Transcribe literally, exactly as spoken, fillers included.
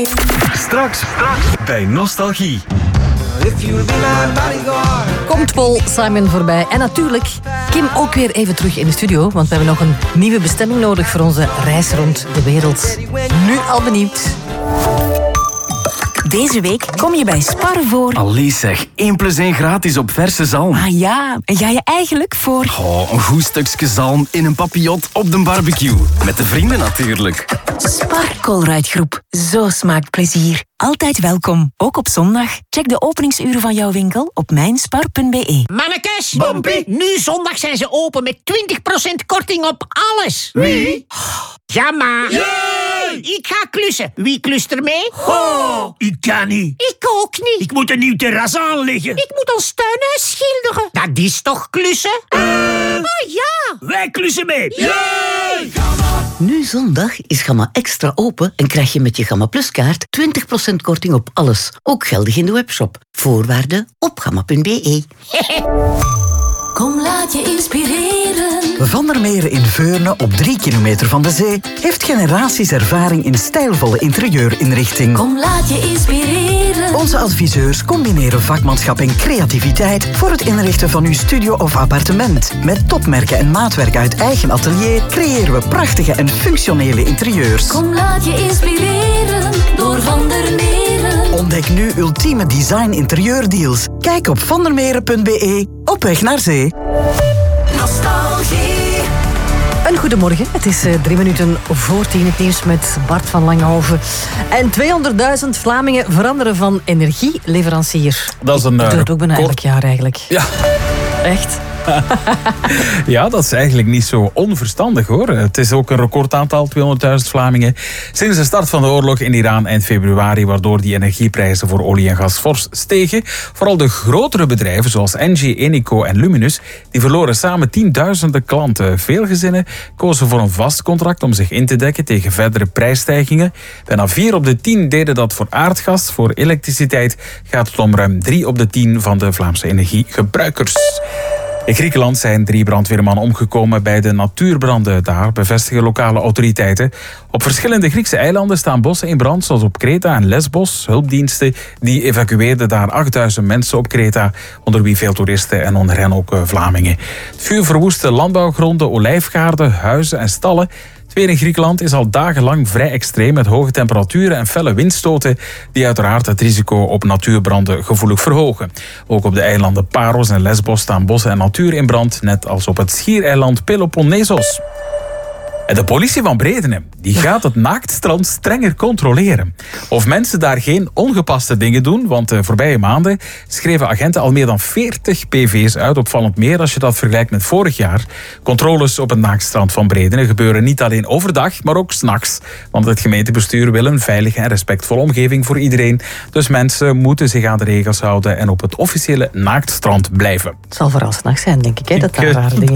Straks, straks bij Nostalgie. Komt Paul Simon voorbij. En natuurlijk Kim ook weer even terug in de studio. Want we hebben nog een nieuwe bestemming nodig voor onze reis rond de wereld. Nu al benieuwd. Deze week kom je bij Spar voor... Allee zeg, één plus één gratis op verse zalm. Ah ja, en ga je eigenlijk voor... Oh, een goed stukje zalm in een papillot op de barbecue. Met de vrienden natuurlijk. Spar Colruyt Groep. Zo smaakt plezier. Altijd welkom, ook op zondag. Check de openingsuren van jouw winkel op mijnspar punt be. Mannekes, Bompie, nu zondag zijn ze open met twintig procent korting op alles. Wie? Ja, maar... Yay! Ik ga klussen. Wie klust er mee? Oh, ik kan niet. Ik ook niet. Ik moet een nieuw terras aanleggen. Ik moet ons tuinhuis schilderen. Dat is toch klussen? Uh, oh ja. Wij klussen mee. Yay! Nu zondag is Gamma Extra open en krijg je met je Gamma Plus kaart twintig procent korting op alles. Ook geldig in de webshop. Voorwaarden op gamma punt be. Kom, laat je inspireren. Van der Meren in Veurne, op drie kilometer van de zee, heeft generaties ervaring in stijlvolle interieurinrichting. Kom, laat je inspireren. Onze adviseurs combineren vakmanschap en creativiteit voor het inrichten van uw studio of appartement. Met topmerken en maatwerk uit eigen atelier creëren we prachtige en functionele interieurs. Kom, laat je inspireren door Van der Meren. Ontdek nu ultieme design interieurdeals. Kijk op vandermeren punt be. Op weg naar zee. Nostalgie. Een goedemorgen. Het is uh, drie minuten voor tien het nieuws met Bart van Langhoven. En tweehonderdduizend Vlamingen veranderen van energieleverancier. Dat is een... Ik doe het ook bijna kort... elk jaar eigenlijk. Ja. Echt? Ja, dat is eigenlijk niet zo onverstandig hoor. Het is ook een recordaantal, tweehonderdduizend Vlamingen. Sinds de start van de oorlog in Iran eind februari, waardoor die energieprijzen voor olie en gas fors stegen. Vooral de grotere bedrijven zoals Engie, Eneco en Luminus, die verloren samen tienduizenden klanten. Veel gezinnen kozen voor een vast contract om zich in te dekken tegen verdere prijsstijgingen. Bijna vier op de tien deden dat voor aardgas. Voor elektriciteit gaat het om ruim drie op de tien van de Vlaamse energiegebruikers. In Griekenland zijn drie brandweermannen omgekomen bij de natuurbranden. Daar bevestigen lokale autoriteiten. Op verschillende Griekse eilanden staan bossen in brand, zoals op Kreta en Lesbos. Hulpdiensten die evacueerden daar achtduizend mensen op Kreta, onder wie veel toeristen en onder hen ook Vlamingen. Het vuur verwoestte landbouwgronden, olijfgaarden, huizen en stallen. Het weer in Griekenland is al dagenlang vrij extreem met hoge temperaturen en felle windstoten die uiteraard het risico op natuurbranden gevoelig verhogen. Ook op de eilanden Paros en Lesbos staan bossen en natuur in brand, net als op het schiereiland Peloponnesos. En de politie van Bredene die gaat het naaktstrand strenger controleren. Of mensen daar geen ongepaste dingen doen, want de voorbije maanden schreven agenten al meer dan veertig P V's uit, opvallend meer als je dat vergelijkt met vorig jaar. Controles op het naaktstrand van Bredene gebeuren niet alleen overdag, maar ook 's nachts. Want het gemeentebestuur wil een veilige en respectvolle omgeving voor iedereen. Dus mensen moeten zich aan de regels houden en op het officiële naaktstrand blijven. Het zal vooral 's nachts zijn, denk ik, hè, dat daar Ik, rare dingen